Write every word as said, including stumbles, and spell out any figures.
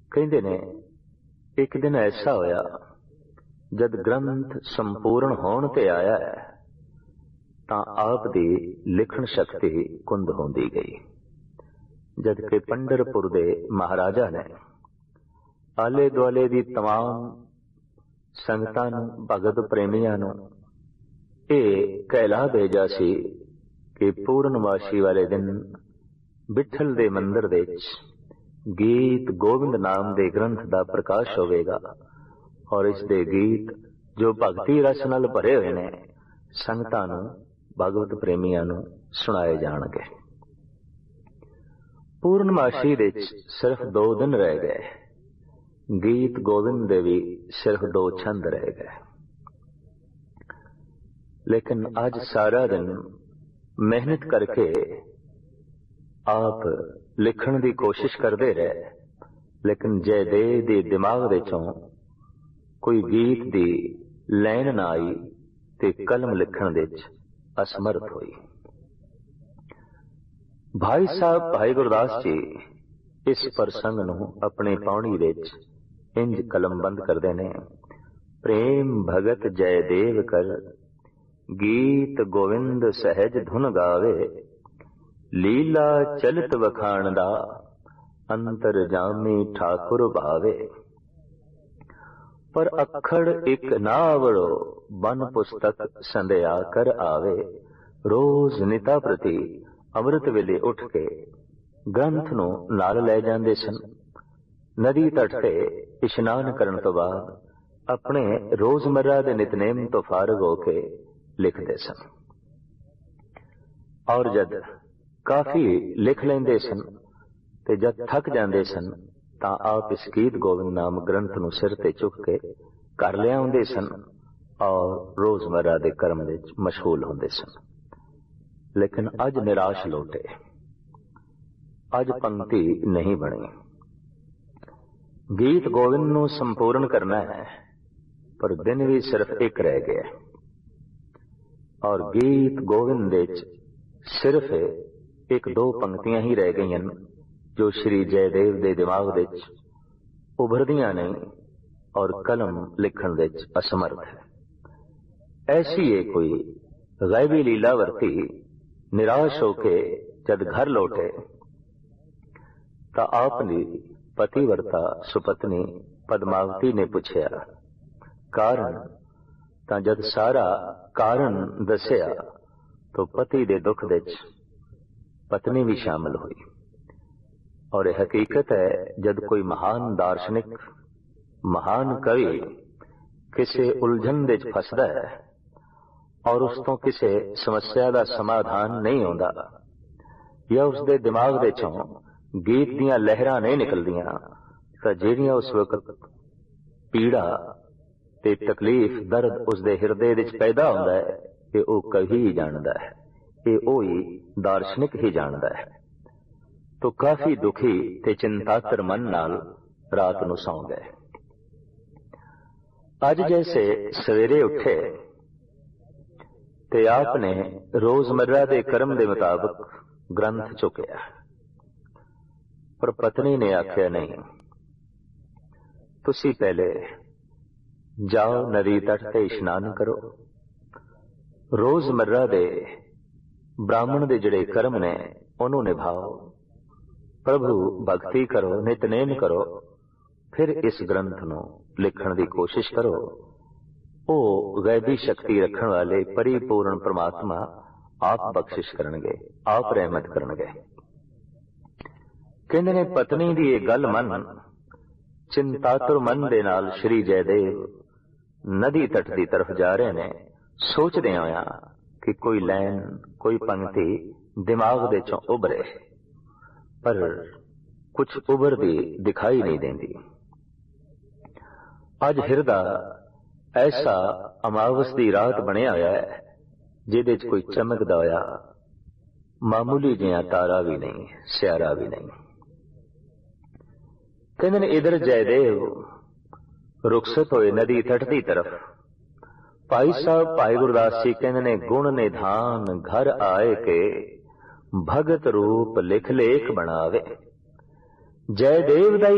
ਕਹਿੰਦੇ ਨੇ ਇੱਕ ਦਿਨ ਐਸਾ ਹੋਇਆ ਜਦ ਗ੍ਰੰਥ ਸੰਪੂਰਨ ਹੋਣ ਤੇ ਆਇਆ ਤਾਂ ਆਪ ਦੀ ਲਿਖਣ ਸ਼ਕਤੀ ਕੁੰਦ ਹੁੰਦੀ ਗਈ। ਜਦ ਕਿ ਪੰਡਰਪੁਰ ਦੇ ਮਹਾਰਾਜਾ ਨੇ ਆਲੇ ਦੁਆਲੇ ਦੀ ਤਮਾਮ ਸੰਗਤਾਂ ਨੂੰ, ਭਗਤ ਪ੍ਰੇਮੀਆਂ ਨੂੰ ਇਹ ਕਹਿਲਾ ਭੇਜਾ ਸੀ ਕਿ ਪੂਰਨਮਾਸ਼ੀ ਵਾਲੇ ਦਿਨ ਬਿਠਲ ਦੇ ਮੰਦਰ ਦੇ ਵਿੱਚ ਗੀਤ ਗੋਬਿੰਦ ਨਾਮ ਦੇ ਗ੍ਰੰਥ ਦਾ ਪ੍ਰਕਾਸ਼ ਹੋਵੇਗਾ ਔਰ ਇਸ ਦੇ ਗੀਤ ਜੋ ਭਗਤੀ ਰਸ ਨਾਲ ਭਰੇ ਹੋਏ ਨੇ ਸੰਗਤਾਂ ਨੂੰ, ਭਗਵਤ ਪ੍ਰੇਮੀਆਂ ਨੂੰ ਸੁਣਾਏ ਜਾਣਗੇ। ਪੂਰਨਮਾਸ਼ੀ ਦੇ ਵਿੱਚ ਸਿਰਫ ਦੋ ਦਿਨ ਰਹਿ ਗਏ। ਗੀਤ ਗੋਬਿੰਦ ਦੇ ਵੀ ਸਿਰਫ ਦੋ ਛੰਦ ਰਹਿ ਗਏ। ਲੇਕਿਨ ਅੱਜ ਸਾਰਾ ਦਿਨ ਮਿਹਨਤ ਕਰਕੇ ਆਪ ਲਿਖਣ ਦੀ ਕੋਸ਼ਿਸ਼ ਕਰਦੇ ਰਹੇ, ਲੇਕਿਨ ਜੈਦੇਵ ਦੇ ਦਿਮਾਗ ਦੇ ਚੋਂ ਕੋਈ ਗੀਤ ਦੀ ਲਾਈਨ ਨਾ ਆਈ ਤੇ ਕਲਮ ਲਿਖਣ ਦੇ ਵਿੱਚ ਅਸਮਰਥ ਹੋਈ। ਭਾਈ ਸਾਹਿਬ ਭਾਈ ਗੁਰਦਾਸ ਜੀ ਇਸ ਪ੍ਰਸੰਗ ਨੂੰ ਆਪਣੇ ਪਾਉਣੀ ਵਿੱਚ ਇੰਜ ਕਲਮਬੰਦ ਕਰਦੇ ਨੇ। ਪ੍ਰੇਮ ਭਗਤ ਜੈਦੇਵ ਕਰ ਗੀਤ ਗੋਵਿੰਦ ਸਹਿਜ ਧੁਨ ਗਾਵੇ, ਲੀਲਾ ਚਲਿਤ ਵਖਾਣ ਦਾ ਅੰਤਰ ਜਾਮੀ ਠਾਕੁਰ ਭਾਵੇ। ਪਰ ਅੱਖੜ ਇੱਕ ਨਾ ਆਵੜੋ ਬਨ ਪੁਸਤਕ ਸੰਧਿਆ ਕਰ ਆਵੇ, ਰੋਜ਼ ਨਿਤਾ ਪ੍ਰਤੀ ਅੰਮ੍ਰਿਤ ਵੇਲੇ ਉੱਠ ਕੇ ਗ੍ਰੰਥ ਨੂੰ ਨਾਲ ਲੈ ਜਾਂਦੇ ਸਨ। ਨਦੀ ਤਟ ਤੇ ਇਸ਼ਨਾਨ ਕਰਨ ਤੋਂ ਬਾਅਦ ਆਪਣੇ ਰੋਜ਼ਮर्रा ਦੇ ਨਿਤਨੇਮ ਤੋਂ ਫਾਰਗ ਹੋ ਕੇ ਲਿਖਦੇ ਸਨ ਔਰ ਜਦ ਕਾਫੀ ਲਿਖ ਲੈਂਦੇ ਸਨ ਤੇ ਜਦ ਥੱਕ ਜਾਂਦੇ ਸਨ ਤਾਂ ਆਪ ਇਸ ਗੀਤ ਗੋਬਿੰਦ ਨਾਮ ਗ੍ਰੰਥ ਨੂੰ ਸਿਰ ਤੇ ਚੁੱਕ ਕੇ ਘਰ ਲਿਆਉਂਦੇ ਸਨ ਔਰ ਰੋਜ਼ਮर्रा ਦੇ ਕਰਮ ਵਿੱਚ ਮਸ਼ਗੂਲ ਹੁੰਦੇ ਸਨ। ਲੇਕਿਨ ਅੱਜ ਨਿਰਾਸ਼ ਲੋਟੇ, ਅੱਜ ਪੰਕਤੀ ਨਹੀਂ ਬਣੀ। ਗੀਤ ਗੋਬਿੰਦ ਨੂੰ ਸੰਪੂਰਨ ਕਰਨਾ ਹੈ ਪਰ ਦਿਨ ਵੀ ਸਿਰਫ ਇੱਕ ਰਹਿ ਗਿਆ ਔਰ ਗੀਤ ਗੋਬਿੰਦ ਵਿੱਚ ਸਿਰਫ ਇੱਕ ਦੋ ਪੰਕਤੀਆਂ ਹੀ ਰਹਿ ਗਈਆਂ ਜੋ ਸ਼੍ਰੀ ਜੈਦੇਵ ਦੇ ਦਿਮਾਗ ਵਿੱਚ ਉਭਰਦੀਆਂ ਨੇ ਔਰ ਕਲਮ ਲਿਖਣ ਵਿੱਚ ਅਸਮਰਥ ਹੈ। ਐਸੀ ਇਹ ਕੋਈ ਗੈਬੀ ਲੀਲਾ ਵਰਤੀ। ਨਿਰਾਸ਼ ਹੋ ਕੇ ਜਦ ਘਰ ਲੌਟੇ ਤਾਂ ਆਪਣੀ ਪਤੀਵਰਤਾ ਸੁਪਤਨੀ ਪਦਮਾਵਤੀ ਨੇ ਪੁੱਛਿਆ ਕਾਰਨ। ਤਾਂ ਜਦ ਸਾਰਾ ਕਾਰਨ ਦੱਸਿਆ ਤਾਂ ਪਤੀ ਦੇ ਦੁੱਖ ਵਿੱਚ ਪਤਨੀ ਵੀ ਸ਼ਾਮਲ ਹੋਈ। ਔਰ ਇਹ ਹਕੀਕਤ ਹੈ ਜਦ ਕੋਈ ਮਹਾਨ ਦਾਰਸ਼ਨਿਕ, ਮਹਾਨ ਕਵੀ ਕਿਸੇ ਉਲਝਣ ਵਿੱਚ ਫਸਦਾ ਹੈ ਔਰ ਉਸ ਤੋਂ ਕਿਸੇ ਸਮੱਸਿਆ ਦਾ ਸਮਾਧਾਨ ਨਹੀਂ ਆਉਂਦਾ ਜਾਂ ਉਸ ਦੇ ਦਿਮਾਗ ਦੇ ਚੋਂ ਗੀਤ ਦੀਆਂ ਲਹਿਰਾਂ ਨਹੀਂ ਨਿਕਲਦੀਆਂ ਤਾਂ ਜਿਹੜੀਆਂ ਉਸ ਵਕਤ ਪੀੜਾ ਤੇ ਤਕਲੀਫ, ਦਰਦ ਉਸ ਦੇ ਹਿਰਦੇ ਵਿੱਚ ਪੈਦਾ ਹੁੰਦਾ ਹੈ ਇਹ ਉਹ ਕਵੀ ਹੀ ਜਾਣਦਾ ਹੈ, ਇਹ ਉਹ ਹੀ ਦਾਰਸ਼ਨਿਕ ਹੀ ਜਾਣਦਾ ਹੈ। ਤੋ ਕਾਫੀ ਦੁਖੀ ਤੇ ਚਿੰਤਾਤਰ ਮਨ ਨਾਲ ਰਾਤ ਨੂੰ ਸੌਂ ਗਏ। ਅੱਜ ਜੈਸੇ ਸਵੇਰੇ ਉੱਠੇ ਤੇ ਆਪ ਨੇ ਰੋਜ਼ਮर्रा ਦੇ ਕਰਮ ਦੇ ਮੁਤਾਬਕ ਗ੍ਰੰਥ ਚੁੱਕਿਆ ਪਰ ਪਤਨੀ ਨੇ ਆਖਿਆ ਨਹੀਂ, ਤੁਸੀਂ ਪਹਿਲੇ ਜਾਓ ਨਦੀ ਤਟ ਤੇ ਇਸ਼ਨਾਨ ਕਰੋ, ਰੋਜ਼ਮर्रा ਦੇ ਬ੍ਰਾਹਮਣ ਦੇ ਜਿਹੜੇ ਕਰਮ ਨੇ ਉਹਨੂੰ ਨਿਭਾਓ, ਪ੍ਰਭੂ ਭਗਤੀ ਕਰੋ, ਨਿਤਨੇਮ ਕਰੋ, ਫਿਰ ਇਸ ਗ੍ਰੰਥ ਨੂੰ ਲਿਖਣ ਦੀ ਕੋਸ਼ਿਸ਼ ਕਰੋ। ਉਹ ਗੈਬੀ ਸ਼ਕਤੀ ਰੱਖਣ ਵਾਲੇ ਪਰਿਪੂਰਨ ਪ੍ਰਮਾਤਮਾ ਆਪ ਬਖਸ਼ਿਸ਼ ਕਰਨਗੇ, ਆਪ ਰਹਿਮਤ ਕਰਨਗੇ। ਕਹਿੰਦੇ ਨੇ ਪਤਨੀ ਦੀ ਇਹ ਗੱਲ ਮੰਨ ਚਿੰਤਾਤੁਰ ਮਨ ਦੇ ਨਾਲ ਸ਼੍ਰੀ ਜੈਦੇਵ ਨਦੀ ਤਟ ਦੀ ਤਰਫ ਜਾ ਰਹੇ ਨੇ, ਸੋਚਦੇ ਹੋਇਆ ਕਿ ਕੋਈ ਲਾਈਨ, ਕੋਈ ਪੰਕਤੀ ਦਿਮਾਗ ਦੇ ਚੋਂ ਉਭਰੇ ਪਰ ਕੁਝ ਉਭਰਦੀ ਦਿਖਾਈ ਨਹੀਂ ਦਿੰਦੀ। ਅੱਜ ਹਿਰਦਾ ਐਸਾ ਅਮਾਵਸ ਦੀ ਰਾਤ ਬਣਿਆ ਹੋਇਆ ਹੈ ਜਿਹਦੇ ਚ ਕੋਈ ਚਮਕਦਾ ਹੋਇਆ ਮਾਮੂਲੀ ਜਿਹਾ ਤਾਰਾ ਵੀ ਨਹੀਂ, ਸਿਆਰਾ ਵੀ ਨਹੀਂ। ਕਹਿੰਦੇ ਨੇ ਇਧਰ ਜੈਦੇਵ ਰੁਖਸਤ ਹੋਏ ਨਦੀ ਤਟ ਦੀ ਤਰਫ। ਭਾਈ ਸਾਹਿਬ ਭਾਈ ਗੁਰਦਾਸ ਜੀ ਕਹਿੰਦੇ ਨੇ ਗੁਣ ਨਿਧਾਨ ਘਰ ਆਏ ਕੇ ਭਗਤ ਰੂਪ ਲਿਖ ਲੇਖ ਬਣਾਵੇ। ਜੈਦੇਵ ਦਾ